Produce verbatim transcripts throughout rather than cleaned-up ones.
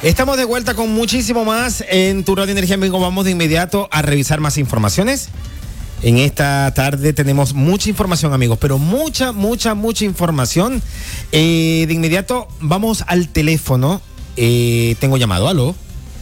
Estamos de vuelta con muchísimo más en tu Radio Energía, amigos. Vamos de inmediato a revisar más informaciones. En esta tarde tenemos mucha información, amigos, pero mucha, mucha, mucha información. Eh, de inmediato vamos al teléfono. Eh, tengo llamado, ¿aló?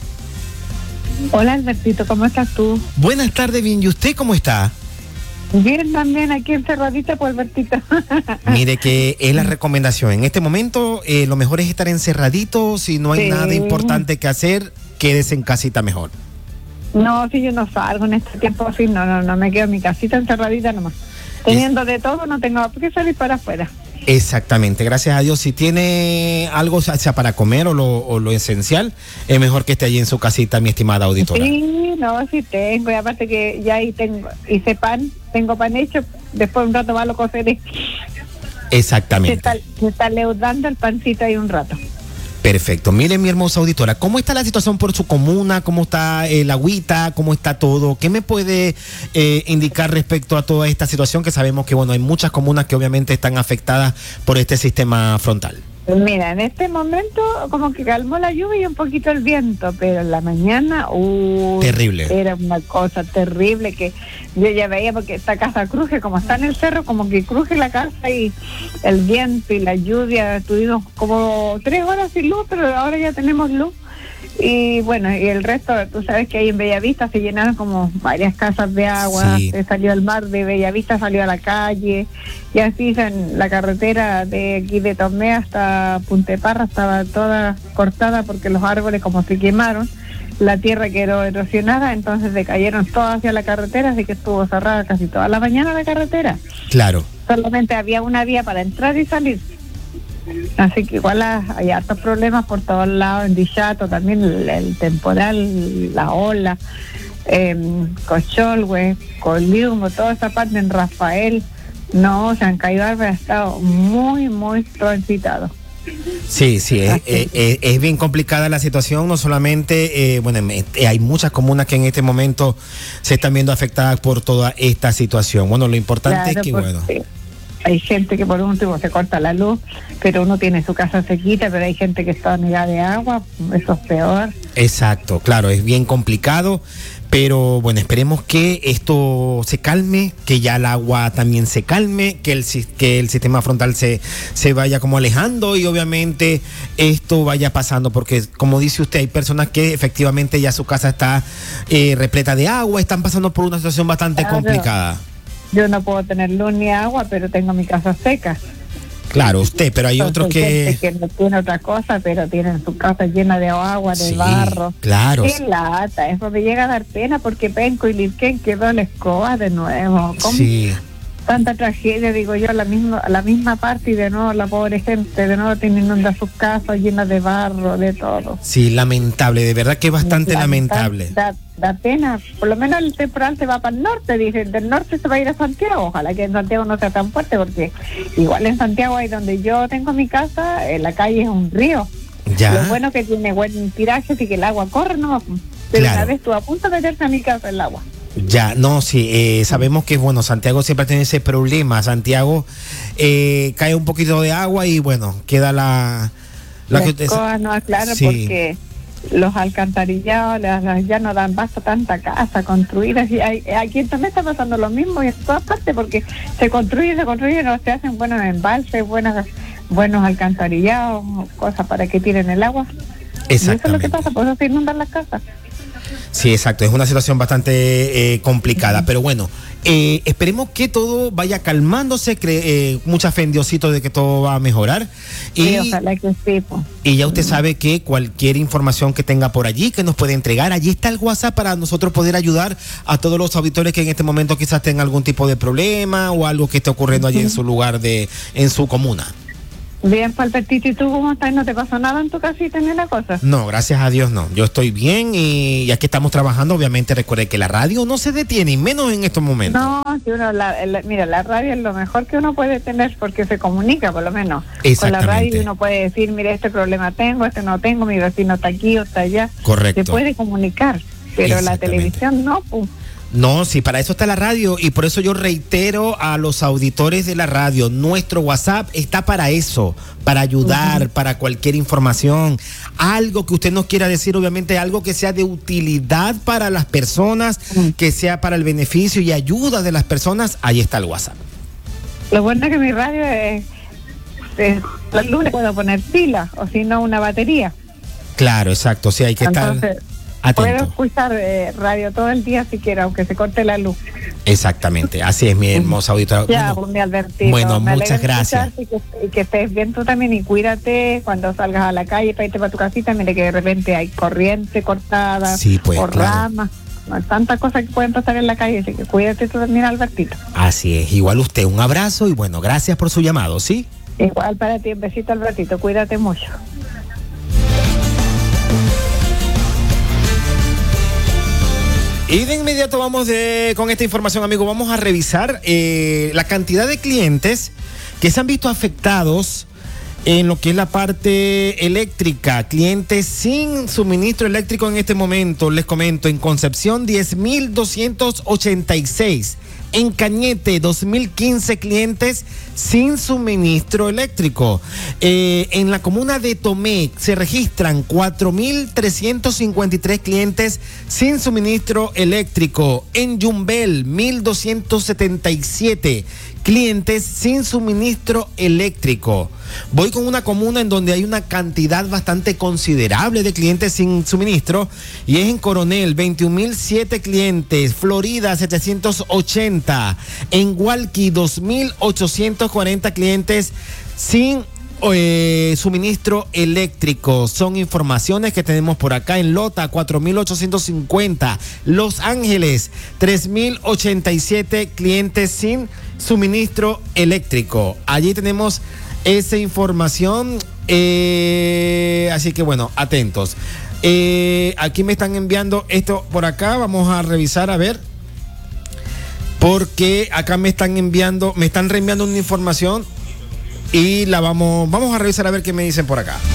Hola, Albertito, ¿cómo estás tú? Buenas tardes, bien. ¿Y usted cómo está? Bien, también aquí encerradita, pues, Albertito. Mire que es la recomendación. En este momento eh, lo mejor es estar encerradito. Si no hay Sí. nada importante que hacer, quédese en casita mejor. No, si yo no salgo en este tiempo así, no, no, no, me quedo en mi casita encerradita nomás. Teniendo de todo, no tengo por qué salir para afuera. Exactamente, gracias a Dios. Si tiene algo, sea para comer o lo, o lo esencial, es mejor que esté allí en su casita, mi estimada auditora. Sí, no, sí tengo, y aparte que ya ahí tengo, hice pan, tengo pan hecho, después un rato más lo coceré. Exactamente. Se está, se está leudando el pancito ahí un rato. Perfecto. Mire, mi hermosa auditora, ¿cómo está la situación por su comuna? ¿Cómo está el agüita? ¿Cómo está todo? ¿Qué me puede eh, indicar respecto a toda esta situación? Que sabemos que, bueno, hay muchas comunas que obviamente están afectadas por este sistema frontal. Pues mira, en este momento como que calmó la lluvia y un poquito el viento, pero en la mañana, uh, Terrible. Era una cosa terrible que yo ya veía, porque esta casa cruje, como está en el cerro, como que cruje la casa, y el viento y la lluvia, tuvimos como tres horas sin luz, pero ahora ya tenemos luz. Y bueno, y el resto, tú sabes que ahí en Bellavista se llenaron como varias casas de agua, Sí. se salió al mar de Bellavista, salió a la calle, y así en la carretera de aquí de Tomé hasta Punteparra estaba toda cortada porque los árboles como se quemaron, la tierra quedó erosionada, entonces se cayeron todas hacia la carretera, así que estuvo cerrada casi toda la mañana la carretera. Claro. Solamente había una vía para entrar y salir. Así que igual hay hartos problemas por todos lados, en Dichato también el, el temporal, la ola, eh, Cocholhue, Coliumo, toda esa parte en Rafael, no, se han caído árboles, ha estado muy, muy transitado. Sí, sí, es, es, es, es bien complicada la situación, no solamente, eh, bueno, eh, hay muchas comunas que en este momento se están viendo afectadas por toda esta situación. Bueno, lo importante Claro, es que, bueno... Sí. Hay gente que por último se corta la luz, pero uno tiene su casa sequita, pero hay gente que está anegada de agua, eso es peor. Exacto, claro, es bien complicado, pero bueno, esperemos que esto se calme, que ya el agua también se calme, que el, que el sistema frontal se, se vaya como alejando y obviamente esto vaya pasando, porque como dice usted, hay personas que efectivamente ya su casa está eh, repleta de agua, están pasando por una situación bastante Claro. complicada. Yo no puedo tener luz ni agua, pero tengo mi casa seca. Claro, usted, pero hay Entonces, otros hay que... gente que no tiene otra cosa, pero tienen su casa llena de agua, de Sí, barro. claro. Qué lata, eso me llega a dar pena porque Penco y Lirquén quedó la escoba de nuevo. ¿Cómo? Sí. Tanta tragedia, digo yo, a la misma, a la misma parte, y de nuevo la pobre gente, de nuevo tienen inundadas sus casas llenas de barro, de todo. Sí, lamentable, de verdad que es bastante Da- lamentable. Da, da pena, por lo menos el temporal se va para el norte, dicen, del norte se va a ir a Santiago, ojalá que en Santiago no sea tan fuerte, porque igual en Santiago, ahí donde yo tengo mi casa, en la calle es un río. Ya. Lo bueno que tiene buen tiraje, así que el agua corre, no, pero Claro. una vez estuvo a punto de meterse a mi casa el agua. Ya, no, sí, eh, sabemos que, bueno, Santiago siempre tiene ese problema. Santiago eh, cae un poquito de agua y, bueno, queda la... la Las que usted- cosas no aclaran Sí. porque los alcantarillados las, las ya no dan basta tanta casa construidas, y hay, aquí en Tomé está pasando lo mismo y en todas partes, porque se construye, se construye, no se hacen buenos embalses, buenos, buenos alcantarillados, cosas para que tiren el agua. Y eso es lo que Exactamente. pasa, por eso se inundan las casas. Sí, exacto, es una situación bastante eh, complicada, pero bueno, eh, esperemos que todo vaya calmándose, cre- eh, mucha fe en Diosito de que todo va a mejorar. Y, Sí, ojalá que sí, pues. y ya usted sabe que cualquier información que tenga por allí, que nos puede entregar, allí está el WhatsApp para nosotros poder ayudar a todos los auditores que en este momento quizás tengan algún tipo de problema o algo que esté ocurriendo allí en su lugar, de en su comuna. Bien, Palpetito, ¿y tú cómo estás? ¿No te pasó nada en tu casita ni la cosa? No, gracias a Dios no. Yo estoy bien y ya que estamos trabajando, obviamente recuerde que la radio no se detiene, y menos en estos momentos. No, si uno, la, la- mira, la radio es lo mejor que uno puede tener porque se comunica, por lo menos. Con la Exactamente. radio uno puede decir, mira, este problema tengo, este no tengo, mi vecino está aquí o está allá. Correcto. Se puede comunicar, pero la Exactamente. televisión no, pues. No, sí, para eso está la radio y por eso yo reitero a los auditores de la radio, nuestro WhatsApp está para eso, para ayudar, uh-huh. para cualquier información, algo que usted nos quiera decir, obviamente algo que sea de utilidad para las personas, uh-huh. que sea para el beneficio y ayuda de las personas, ahí está el WhatsApp. Lo bueno es que mi radio es, es los lunes puedo poner pila o si no una batería. Claro, exacto, sí hay que Entonces, estar atento. Puedo escuchar eh, radio todo el día si quiero, aunque se corte la luz. Exactamente, así es mi hermosa auditora. Ya, bueno, mi Albertito. Bueno, me muchas gracias. Y que, y que estés bien tú también y cuídate cuando salgas a la calle para irte para tu casita, mire que de repente hay corriente cortada, sí, pues, o claro. ramas. Tantas cosas que pueden pasar en la calle, así que cuídate tú también, Albertito. Así es, igual usted, un abrazo y bueno, gracias por su llamado, ¿sí? Igual para ti, un besito, Albertito, cuídate mucho. Y de inmediato vamos de, con esta información, amigo, vamos a revisar eh, la cantidad de clientes que se han visto afectados en lo que es la parte eléctrica, clientes sin suministro eléctrico en este momento. Les comento, en Concepción diez mil doscientos ochenta y seis, en Cañete dos mil quince clientes sin suministro eléctrico. Eh, en la comuna de Tomé se registran cuatro mil trescientos cincuenta y tres clientes sin suministro eléctrico. En Yumbel mil doscientos setenta y siete clientes sin suministro eléctrico. Voy con una comuna en donde hay una cantidad bastante considerable de clientes sin suministro y es en Coronel, veintiún mil siete clientes, Florida setecientos ochenta, en Hualqui dos mil ochocientos cuarenta clientes sin Eh, suministro eléctrico. Son informaciones que tenemos por acá. En Lota cuatro mil ochocientos cincuenta, Los Ángeles tres mil ochenta y siete clientes sin suministro eléctrico. Allí tenemos esa información, eh, así que bueno, atentos. Eh, aquí me están enviando esto por acá, vamos a revisar a ver, porque acá me están enviando, me están reenviando una información y la vamos, vamos a revisar a ver qué me dicen por acá.